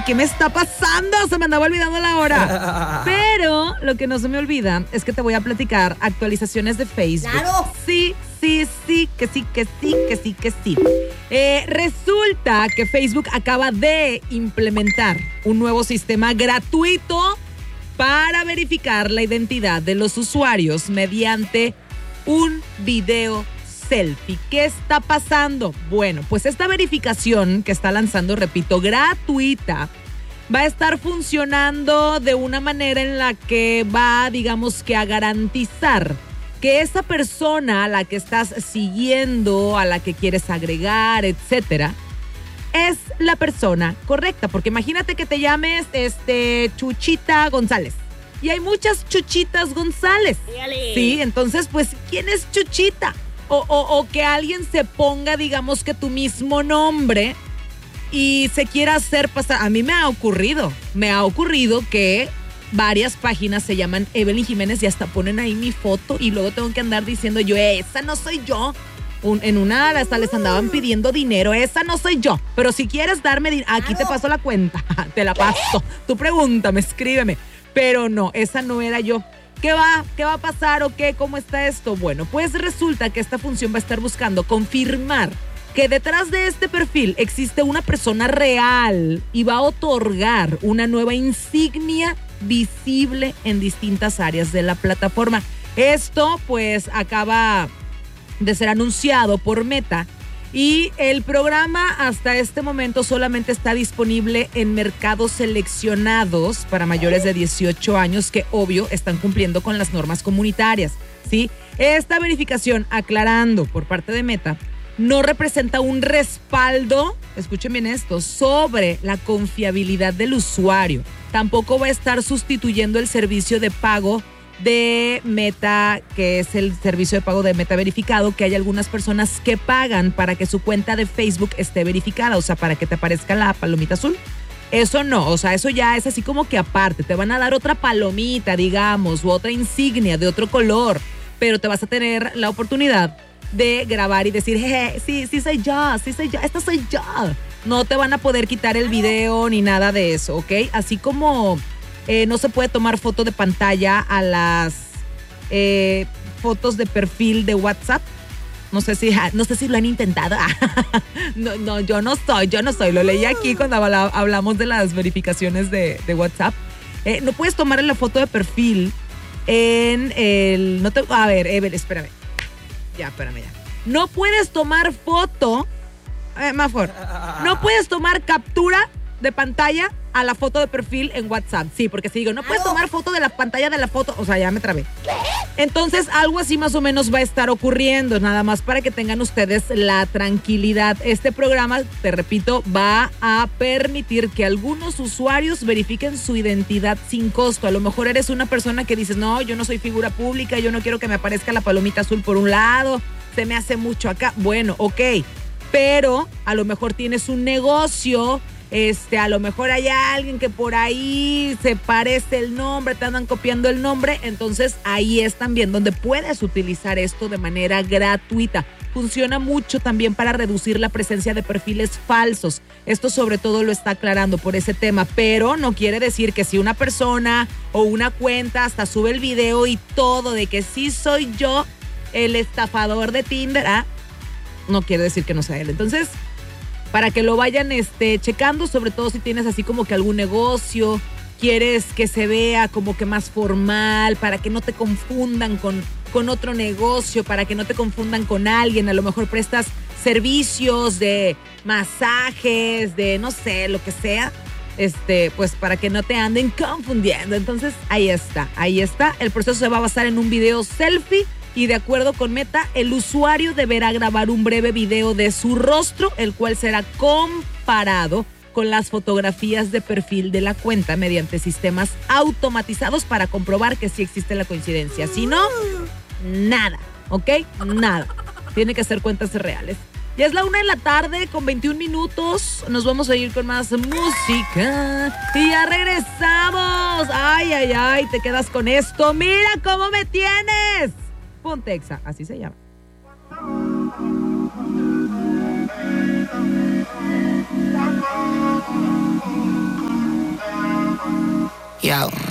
¿qué me está pasando? Se me andaba olvidando la hora. Pero lo que no se me olvida es que te voy a platicar actualizaciones de Facebook. ¡Claro! Sí. Resulta que Facebook acaba de implementar un nuevo sistema gratuito para verificar la identidad de los usuarios mediante un video selfie. ¿Qué está pasando? Bueno, pues esta verificación que está lanzando, repito, gratuita, va a estar funcionando de una manera en la que va, digamos que a garantizar que esa persona a la que estás siguiendo, a la que quieres agregar, etcétera, es la persona correcta. Porque imagínate que te llames Chuchita González. Y hay muchas Chuchitas González. Dígale. Sí, entonces, pues, ¿quién es Chuchita? O que alguien se ponga, digamos que tu mismo nombre y se quiera hacer pasar. A mí me ha ocurrido que varias páginas se llaman Evelyn Jiménez y hasta ponen ahí mi foto y luego tengo que andar diciendo yo, esa no soy yo. En una hasta les andaban pidiendo dinero, esa no soy yo. Pero si quieres darme dinero, aquí te paso la cuenta, te la paso. Tú pregúntame, escríbeme. Pero no, esa no era yo. ¿Qué va a pasar o qué? ¿Cómo está esto? Bueno, pues resulta que esta función va a estar buscando confirmar que detrás de este perfil existe una persona real y va a otorgar una nueva insignia visible en distintas áreas de la plataforma. Esto pues acaba de ser anunciado por Meta y el programa hasta este momento solamente está disponible en mercados seleccionados para mayores de 18 años que obvio están cumpliendo con las normas comunitarias, ¿sí? Esta verificación, aclarando por parte de Meta, no representa un respaldo, escuchen bien esto, sobre la confiabilidad del usuario. Tampoco va a estar sustituyendo el servicio de pago de Meta, que es el servicio de pago de Meta verificado, que hay algunas personas que pagan para que su cuenta de Facebook esté verificada, o sea, para que te aparezca la palomita azul. Eso no, o sea, eso ya es así como que aparte, te van a dar otra palomita, digamos, u otra insignia de otro color, pero te vas a tener la oportunidad de grabar y decir, jeje, sí soy yo, esta soy yo. No te van a poder quitar el video ni nada de eso, ¿ok? Así como no se puede tomar foto de pantalla a las fotos de perfil de WhatsApp. No sé si lo han intentado. No, yo no soy. Lo leí aquí cuando hablamos de las verificaciones de WhatsApp. No puedes tomar la foto de perfil en el... a ver, Evel, espérame. Ya. No puedes tomar foto, mejor, no puedes tomar captura de pantalla a la foto de perfil en WhatsApp. Sí, porque si digo, no puedes tomar foto de la pantalla de la foto, o sea, ya me trabé. Entonces, algo así más o menos va a estar ocurriendo, nada más para que tengan ustedes la tranquilidad. Este programa, te repito, va a permitir que algunos usuarios verifiquen su identidad sin costo. A lo mejor eres una persona que dices, no, yo no soy figura pública, yo no quiero que me aparezca la palomita azul por un lado, se me hace mucho acá. Bueno, ok, pero a lo mejor tienes un negocio, a lo mejor hay alguien que por ahí se parece el nombre, te andan copiando el nombre, entonces ahí es también donde puedes utilizar esto de manera gratuita. Funciona mucho también para reducir la presencia de perfiles falsos. Esto sobre todo lo está aclarando por ese tema, pero no quiere decir que si una persona o una cuenta hasta sube el video y todo de que sí soy yo el estafador de Tinder, no quiere decir que no sea él. Entonces, para que lo vayan checando, sobre todo si tienes así como que algún negocio, quieres que se vea como que más formal, para que no te confundan con otro negocio, para que no te confundan con alguien, a lo mejor prestas servicios de masajes, de no sé, lo que sea, pues para que no te anden confundiendo. Entonces, ahí está. El proceso se va a basar en un video selfie. Y de acuerdo con Meta, el usuario deberá grabar un breve video de su rostro, el cual será comparado con las fotografías de perfil de la cuenta mediante sistemas automatizados para comprobar que sí existe la coincidencia. Si no, nada, ¿ok? Nada. Tiene que ser cuentas reales. Ya es la 1:00 p.m. con 21 minutos. Nos vamos a ir con más música. Y ya regresamos. Ay, te quedas con esto. Mira cómo me tienes. Ponte Exa, así se llama. Yo.